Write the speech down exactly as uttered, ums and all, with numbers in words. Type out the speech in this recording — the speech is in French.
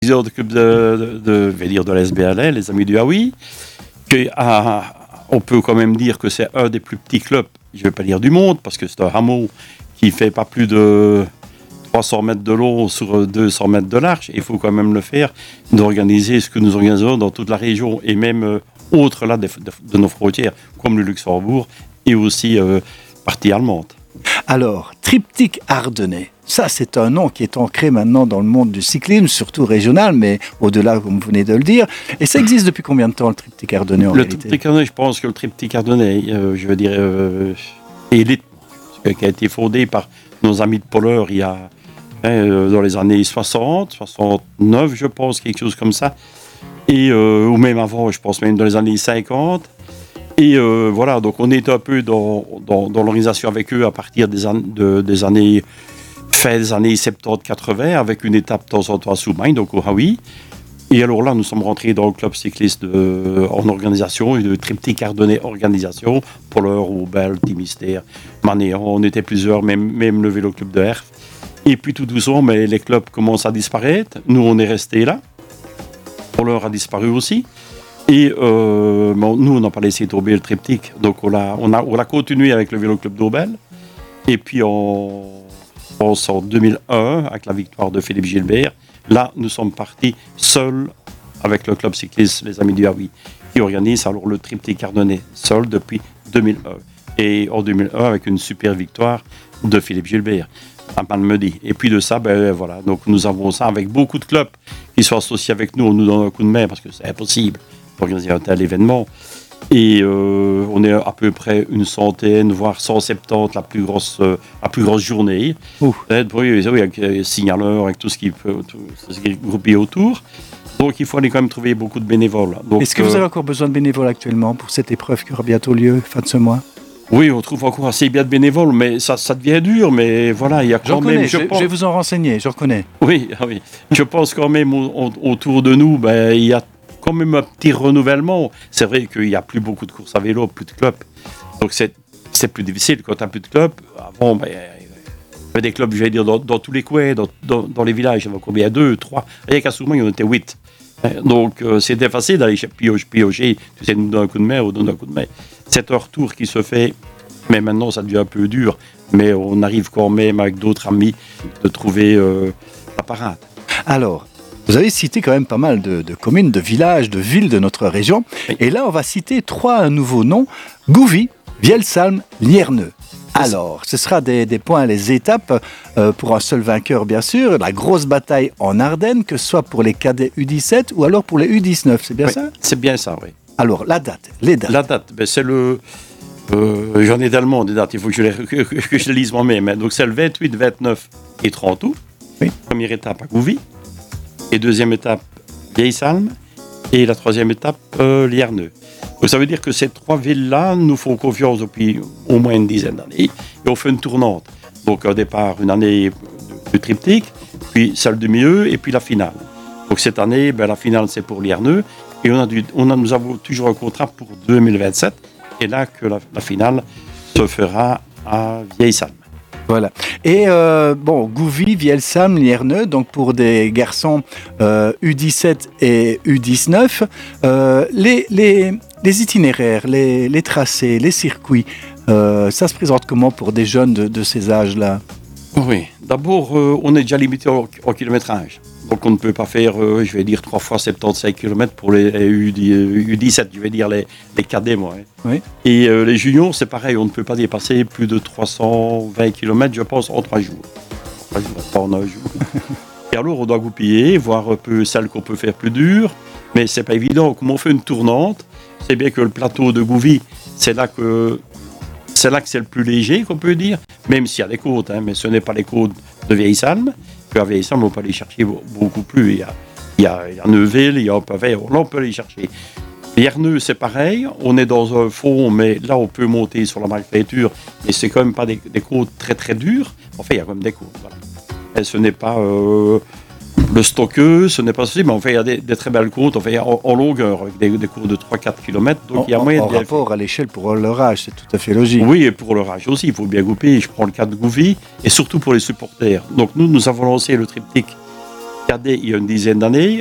de club de, de, de, je vais dire de l'S B L L, les Amis du Hawi, que, ah, on peut quand même dire que c'est un des plus petits clubs, je ne vais pas dire du monde, parce que c'est un hameau qui ne fait pas plus de trois cents mètres de long sur deux cents mètres de large. Il faut quand même le faire, d'organiser ce que nous organisons dans toute la région, et même euh, autre là de, de, de nos frontières, comme le Luxembourg, et aussi euh, partie allemande. Alors, Triptyque Ardennais, ça c'est un nom qui est ancré maintenant dans le monde du cyclisme, surtout régional, mais au-delà, comme vous venez de le dire. Et ça existe depuis combien de temps, le Triptyque Ardennais, en le réalité? Triptyque Ardennais, je pense que le Triptyque Ardennais, euh, je veux dire, euh, élite, qui a été fondé par nos amis de Polleur il y a, hein, dans les années soixante, soixante-neuf, je pense, quelque chose comme ça. Et, euh, ou même avant, je pense même dans les années cinquante. Et euh, voilà, donc on est un peu dans, dans, dans l'organisation avec eux à partir des, an- de, des années, fin des années soixante-dix quatre-vingts, avec une étape de temps en temps à Soumagne, donc au Hawi. Et alors là, nous sommes rentrés dans le club cycliste de, en organisation, le Triptyque Ardennais organisation, Polleur, Aubel, Timistère, Manéan, on était plusieurs, même, même le vélo club de Herf. Et puis tout doucement, mais les clubs commencent à disparaître. Nous, on est restés là. Polleur a disparu aussi. Et euh, bon, nous, on n'a pas laissé tomber le Triptyque. Donc, on a, on a, on a continué avec le vélo club d'Aubel. Et puis, en, en deux mille un, avec la victoire de Philippe Gilbert, là, nous sommes partis seuls avec le club cycliste Les Amis du Hawi, qui organise alors le Triptyque Ardennais seul depuis deux mille un. Et en deux mille un, avec une super victoire de Philippe Gilbert à Malmedy. Et puis de ça, ben voilà. Donc, nous avons ça avec beaucoup de clubs qui sont associés avec nous. On nous donne un coup de main parce que c'est impossible d'organiser un tel événement. Et euh, on est à peu près une centaine, voire cent soixante-dix, la plus grosse, euh, la plus grosse journée. Oui, oui, avec euh, signaleurs, avec tout ce qui peut, tout ce qui est groupé autour. Donc il faut aller quand même trouver beaucoup de bénévoles. Donc, Est-ce que vous avez encore besoin de bénévoles actuellement pour cette épreuve qui aura bientôt lieu, fin de ce mois? Oui, on trouve encore assez bien de bénévoles, mais ça, ça devient dur. Mais voilà, il y a quand connais, même. Je, je, pense... je vais vous en renseigner, je reconnais. Oui, oui. Je pense quand même au, au, autour de nous, ben, il y a quand même un petit renouvellement. C'est vrai qu'il n'y a plus beaucoup de courses à vélo, plus de clubs. Donc c'est, c'est plus difficile quand tu n'as plus de clubs. Avant, ben, il y avait des clubs, je vais dire, dans, dans tous les coins, dans, dans, dans les villages. Il y en avait combien? Deux, trois. Rien qu'à Soumagne, il y en était huit. Donc euh, c'était facile d'aller piocher, piocher. Tu sais, nous donner un coup de main, on donne un coup de main. C'est un retour qui se fait, mais maintenant ça devient un peu dur. Mais on arrive quand même avec d'autres amis de trouver euh, la parade. Alors, vous avez cité quand même pas mal de, de communes, de villages, de villes de notre région. Oui. Et là, on va citer trois nouveaux noms. Gouvy, Vielsalm, Lierneux. Alors, ce sera des, des points, les étapes euh, pour un seul vainqueur, bien sûr. La grosse bataille en Ardennes, que ce soit pour les cadets U dix-sept ou alors pour les U dix-neuf. C'est bien oui, ça? C'est bien ça, oui. Alors, la date, les dates. La date, ben c'est le... Euh, j'en ai tellement des dates, il faut que je les, que, que je les lise moi-même. Donc, c'est le vingt-huit, vingt-neuf et trente août. Oui. Première étape à Gouvy. Et deuxième étape, Vielsalm. Et la troisième étape, euh, Lierneux. Donc ça veut dire que ces trois villes-là nous font confiance depuis au moins une dizaine d'années. Et on fait une tournante. Donc au départ, une année de, de triptyque, puis celle du milieu, et puis la finale. Donc cette année, ben, la finale, c'est pour Lierneux. Et on a dû, on a, nous avons toujours un contrat pour deux mille vingt-sept. Et là, que la, la finale se fera à Vielsalm. Voilà. Et euh, bon, Gouvy, Vielsalm, Lierneux, donc pour des garçons euh, U dix-sept et U dix-neuf, euh, les, les, les itinéraires, les, les tracés, les circuits, euh, ça se présente comment pour des jeunes de, de ces âges-là? Oui, d'abord, euh, on est déjà limité au, au kilométrage. Donc on ne peut pas faire, euh, je vais dire, trois fois soixante-quinze kilomètres pour les U dix-sept, je vais dire les, les cadets, moi. Hein. Oui. Et euh, les juniors, c'est pareil, on ne peut pas dépasser plus de trois cent vingt kilomètres, je pense, en trois jours. Trois jours, pas en un jour. Et alors, on doit goupiller, voir un peu celles qu'on peut faire plus dures, mais c'est pas évident. Comme on fait une tournante, c'est bien que le plateau de Gouvy, c'est là que c'est là que c'est le plus léger, qu'on peut dire, même s'il y a des côtes, hein, mais ce n'est pas les côtes de Vielsalm. À Vielsalm, on peut aller chercher beaucoup plus. Il y a, il y a, il y a Neuville, il y a Opavey, là on peut aller chercher. Lierneux, c'est pareil, on est dans un fond, mais là on peut monter sur la malfaiture, mais c'est quand même pas des, des côtes très très dures. Enfin, il y a quand même des côtes, voilà. Et ce n'est pas euh, le stockeux, ce n'est pas ceci, mais enfin, il y a des, des très belles côtes, enfin, en, en longueur, avec des, des cours de trois à quatre kilomètres. Donc, en, il y a moyen en de rapport faire. À l'échelle pour leur âge, c'est tout à fait logique. Oui, et pour leur âge aussi, il faut bien gouper. Je prends le cas de Gouvy, et surtout pour les supporters. Donc nous, nous avons lancé le triptyque cadet il y a une dizaine d'années.